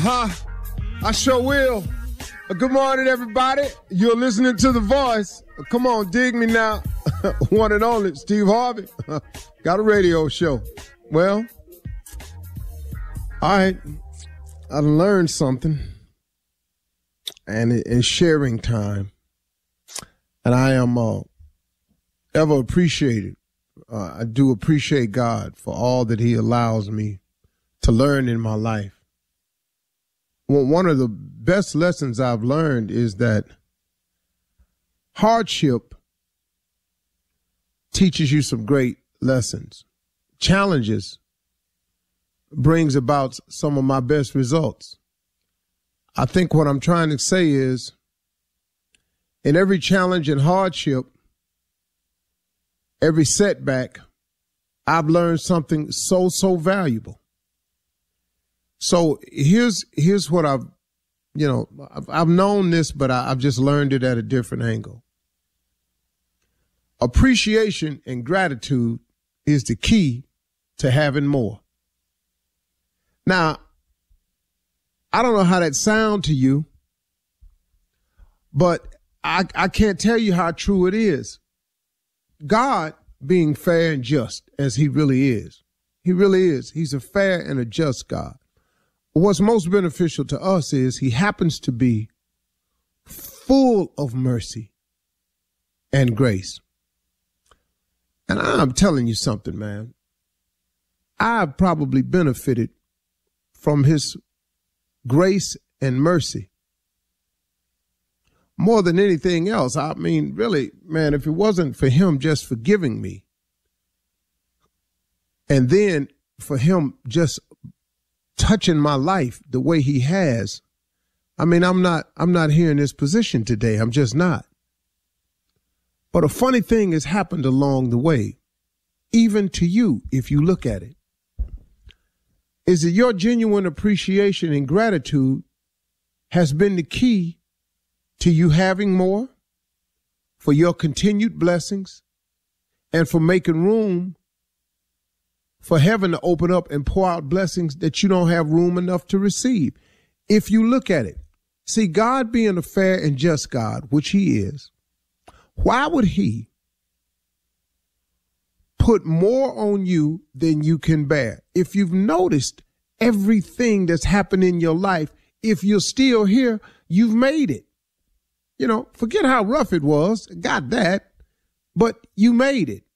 I sure will. Good morning, everybody. You're listening to The Voice. Come on, dig me now. One and only, Steve Harvey. Got a radio show. Well, all right. I learned something. And it's sharing time. And I am ever appreciated. I do appreciate God for all that he allows me to learn in my life. Well, one of the best lessons I've learned is that hardship teaches you some great lessons. Challenges brings about some of my best results. I think what I'm trying to say is, in every challenge and hardship, every setback, I've learned something so valuable. So here's what I've known this, but I've just learned it at a different angle. Appreciation and gratitude is the key to having more. Now, I don't know how that sounds to you, but I can't tell you how true it is. God, being fair and just as he really is. He's a fair and a just God. What's most beneficial to us is he happens to be full of mercy and grace. And I'm telling you something, man. I've probably benefited from his grace and mercy more than anything else. I mean, really, man, if it wasn't for him just forgiving me, and then for him just touching my life the way he has, I mean, I'm not here in this position today. I'm just not. But a funny thing has happened along the way, even to you, if you look at it, is that your genuine appreciation and gratitude has been the key to you having more, for your continued blessings, and for making room for heaven to open up and pour out blessings that you don't have room enough to receive. If you look at it, see, God being a fair and just God, which he is, why would he put more on you than you can bear? If you've noticed everything that's happened in your life, if you're still here, you've made it. You know, forget how rough it was, got that, but you made it.